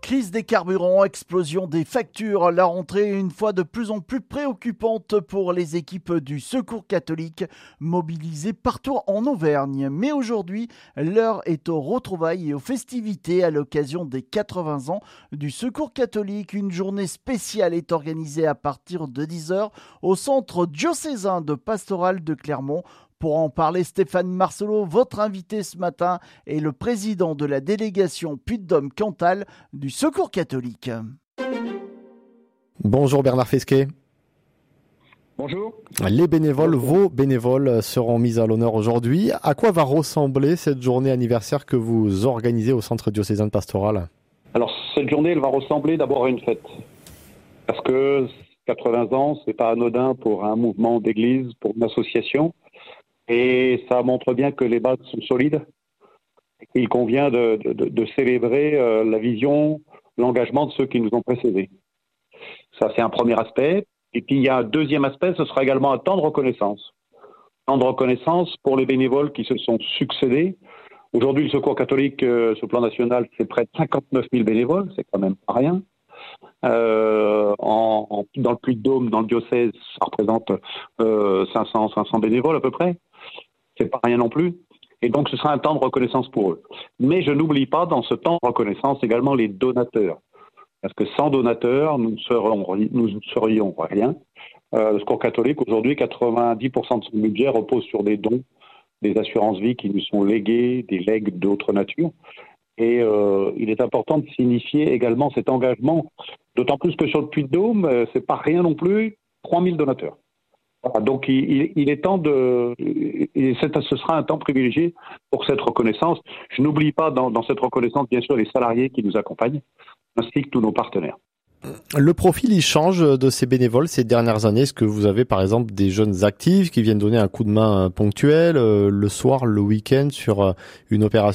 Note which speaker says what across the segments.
Speaker 1: Crise des carburants, explosion des factures, la rentrée est une fois de plus en plus préoccupante pour les équipes du Secours catholique mobilisées partout en Auvergne. Mais aujourd'hui, l'heure est aux retrouvailles et aux festivités à l'occasion des 80 ans du Secours catholique. Une journée spéciale est organisée à partir de 10h au centre diocésain de pastoral de Clermont. Pour en parler, Stéphane Marcelot, votre invité ce matin, est le président de la délégation Puy-de-Dôme-Cantal du Secours catholique.
Speaker 2: Bonjour Bernard Fesquet.
Speaker 3: Bonjour.
Speaker 2: Les bénévoles, vos bénévoles seront mis à l'honneur aujourd'hui. À quoi va ressembler cette journée anniversaire que vous organisez au centre diocésain de pastoral ?
Speaker 3: Alors cette journée, elle va ressembler d'abord à une fête. Parce que 80 ans, c'est pas anodin pour un mouvement d'église, pour une association. Et ça montre bien que les bases sont solides. Il convient de célébrer la vision, l'engagement de ceux qui nous ont précédés. Ça, c'est un premier aspect. Et puis, il y a un deuxième aspect, ce sera également un temps de reconnaissance. Un temps de reconnaissance pour les bénévoles qui se sont succédés. Aujourd'hui, le Secours catholique, sur le plan national, c'est près de 59 000 bénévoles, c'est quand même pas rien. Dans le Puy-de-Dôme, dans le diocèse, ça représente 500 bénévoles à peu près. C'est pas rien non plus. Et donc, ce sera un temps de reconnaissance pour eux. Mais je n'oublie pas, dans ce temps de reconnaissance, également les donateurs. Parce que sans donateurs, nous ne serions rien. Le Secours catholique, aujourd'hui, 90% de son budget repose sur des dons, des assurances-vie qui nous sont léguées, des legs d'autres natures. Et il est important de signifier également cet engagement, d'autant plus que sur le Puy-de-Dôme, c'est pas rien non plus, 3000 donateurs. Voilà, donc il est temps ce sera un temps privilégié pour cette reconnaissance. Je n'oublie pas dans cette reconnaissance, bien sûr, les salariés qui nous accompagnent, ainsi que tous nos partenaires.
Speaker 2: Le profil, il change de ces bénévoles ces dernières années. Est-ce que vous avez, par exemple, des jeunes actifs qui viennent donner un coup de main ponctuel, le soir, le week-end, sur une opération ?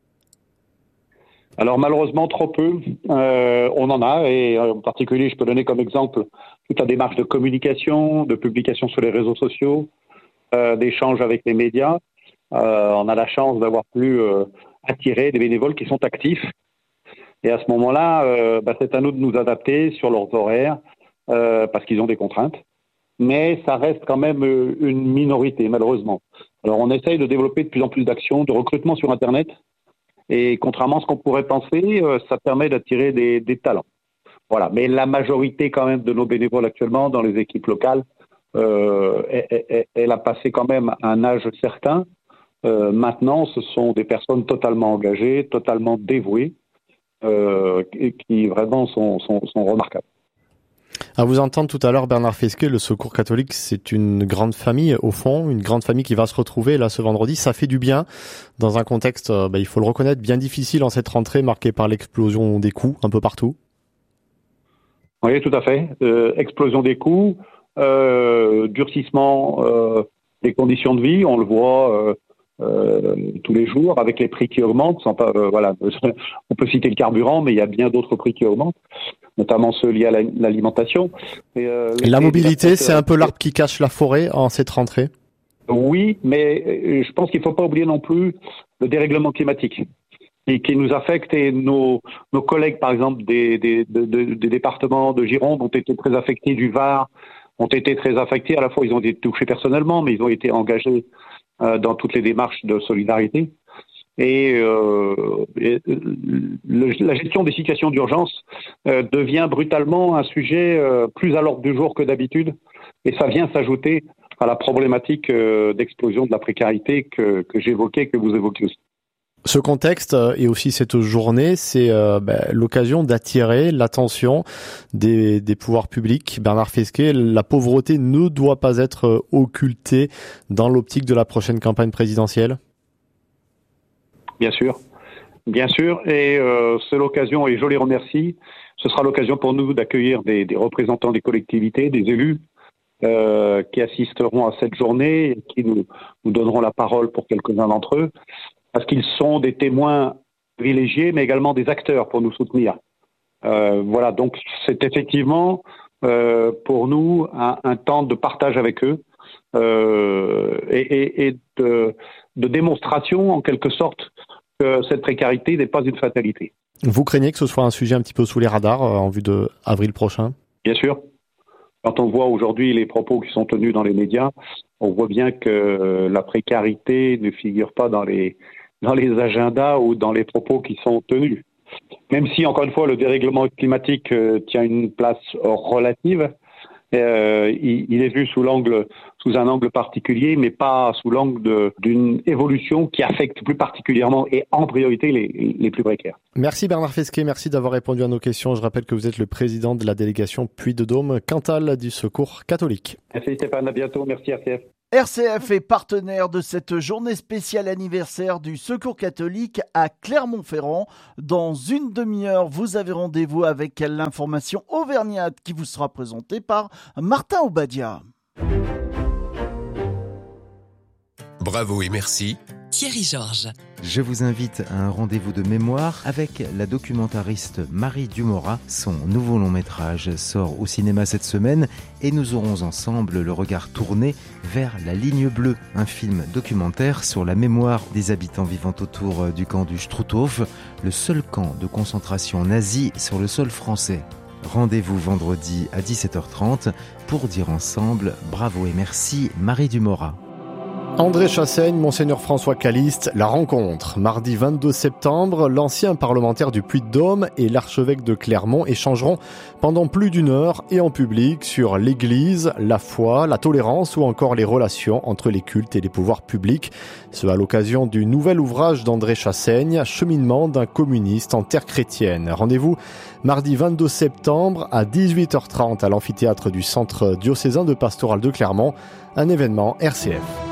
Speaker 3: Alors malheureusement trop peu, on en a, et en particulier je peux donner comme exemple toute la démarche de communication, de publication sur les réseaux sociaux, d'échanges avec les médias. On a la chance d'avoir pu attirer des bénévoles qui sont actifs, et à ce moment-là, c'est à nous de nous adapter sur leurs horaires, parce qu'ils ont des contraintes, mais ça reste quand même une minorité malheureusement. Alors on essaye de développer de plus en plus d'actions de recrutement sur Internet. Et contrairement à ce qu'on pourrait penser, ça permet d'attirer des talents. Voilà. Mais la majorité quand même de nos bénévoles actuellement dans les équipes locales, elle a passé quand même un âge certain. Maintenant, ce sont des personnes totalement engagées, totalement dévouées, et qui vraiment sont remarquables.
Speaker 2: À vous entendre tout à l'heure, Bernard Fesquet, le Secours catholique, c'est une grande famille, au fond, une grande famille qui va se retrouver là ce vendredi. Ça fait du bien dans un contexte, il faut le reconnaître, bien difficile en cette rentrée marquée par l'explosion des coûts un peu partout.
Speaker 3: Oui, tout à fait. Explosion des coûts, durcissement des conditions de vie, on le voit tous les jours avec les prix qui augmentent. On peut citer le carburant, mais il y a bien d'autres prix qui augmentent, notamment ceux liés à l'alimentation.
Speaker 2: La mobilité, c'est un peu l'arbre qui cache la forêt en cette rentrée.
Speaker 3: Oui, mais je pense qu'il ne faut pas oublier non plus le dérèglement climatique et qui nous affecte, et nos collègues, par exemple, des départements de Gironde ont été très affectés, du Var ont été très affectés. À la fois, ils ont été touchés personnellement, mais ils ont été engagés dans toutes les démarches de solidarité. Et la gestion des situations d'urgence devient brutalement un sujet plus à l'ordre du jour que d'habitude, et ça vient s'ajouter à la problématique d'explosion de la précarité que j'évoquais, que vous évoquez aussi.
Speaker 2: Ce contexte et aussi cette journée, c'est l'occasion d'attirer l'attention des pouvoirs publics. Bernard Fesquet, la pauvreté ne doit pas être occultée dans l'optique de la prochaine campagne présidentielle.
Speaker 3: Bien sûr, et c'est l'occasion, et je les remercie, ce sera l'occasion pour nous d'accueillir des représentants des collectivités, des élus qui assisteront à cette journée et qui nous donneront la parole pour quelques-uns d'entre eux, parce qu'ils sont des témoins privilégiés, mais également des acteurs pour nous soutenir. Voilà, donc c'est effectivement pour nous un temps de partage avec eux et de démonstration, en quelque sorte, que cette précarité n'est pas une fatalité.
Speaker 2: Vous craignez que ce soit un sujet un petit peu sous les radars en vue de avril prochain?
Speaker 3: Bien sûr. Quand on voit aujourd'hui les propos qui sont tenus dans les médias, on voit bien que la précarité ne figure pas dans les agendas ou dans les propos qui sont tenus. Même si, encore une fois, le dérèglement climatique tient une place relative, il est vu sous un angle particulier, mais pas sous l'angle d'une évolution qui affecte plus particulièrement et en priorité les plus précaires.
Speaker 2: Merci Bernard Fesquet, merci d'avoir répondu à nos questions. Je rappelle que vous êtes le président de la délégation Puy-de-Dôme Cantal du Secours catholique.
Speaker 3: Merci Stéphane, à bientôt, merci RCF.
Speaker 1: RCF est partenaire de cette journée spéciale anniversaire du Secours catholique à Clermont-Ferrand. Dans une demi-heure, vous avez rendez-vous avec l'information auvergnate qui vous sera présentée par Martin Obadia.
Speaker 4: Bravo et merci.
Speaker 5: Thierry Georges.
Speaker 6: Je vous invite à un rendez-vous de mémoire avec la documentariste Marie Dumora. Son nouveau long métrage sort au cinéma cette semaine et nous aurons ensemble le regard tourné vers La Ligne Bleue, un film documentaire sur la mémoire des habitants vivant autour du camp du Struthof, le seul camp de concentration nazi sur le sol français. Rendez-vous vendredi à 17h30 pour dire ensemble bravo et merci Marie Dumora.
Speaker 2: André Chassaigne, Monseigneur François Caliste, la rencontre. Mardi 22 septembre, l'ancien parlementaire du Puy-de-Dôme et l'archevêque de Clermont échangeront pendant plus d'une heure et en public sur l'Église, la foi, la tolérance ou encore les relations entre les cultes et les pouvoirs publics. Ce à l'occasion du nouvel ouvrage d'André Chassaigne, Cheminement d'un communiste en terre chrétienne. Rendez-vous mardi 22 septembre à 18h30 à l'amphithéâtre du Centre diocésain de pastoral de Clermont, un événement RCF.